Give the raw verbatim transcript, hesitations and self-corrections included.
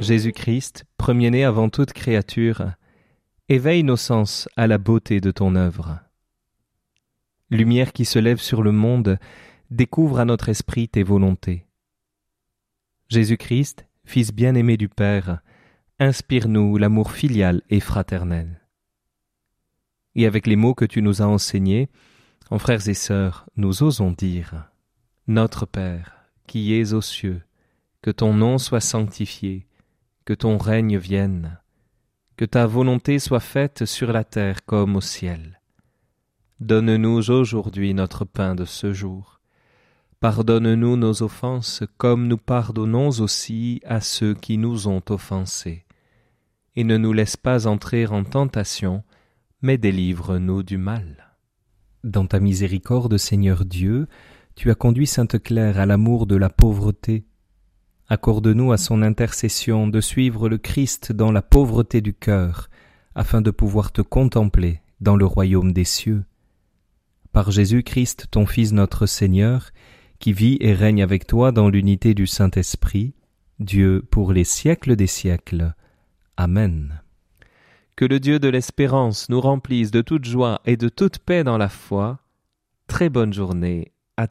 Jésus-Christ, premier-né avant toute créature, éveille nos sens à la beauté de ton œuvre. Lumière qui se lève sur le monde, découvre à notre esprit tes volontés. Jésus-Christ, Fils bien-aimé du Père, inspire-nous l'amour filial et fraternel. Et avec les mots que tu nous as enseignés, en frères et sœurs, nous osons dire « Notre Père, qui es aux cieux, que ton nom soit sanctifié, que ton règne vienne, que ta volonté soit faite sur la terre comme au ciel. Donne-nous aujourd'hui notre pain de ce jour. Pardonne-nous nos offenses comme nous pardonnons aussi à ceux qui nous ont offensés. Et ne nous laisse pas entrer en tentation, mais délivre-nous du mal. » Dans ta miséricorde, Seigneur Dieu, tu as conduit Sainte Claire à l'amour de la pauvreté. Accorde-nous à son intercession de suivre le Christ dans la pauvreté du cœur, afin de pouvoir te contempler dans le royaume des cieux. Par Jésus-Christ, ton Fils notre Seigneur, qui vit et règne avec toi dans l'unité du Saint-Esprit, Dieu pour les siècles des siècles. Amen. Que le Dieu de l'espérance nous remplisse de toute joie et de toute paix dans la foi. Très bonne journée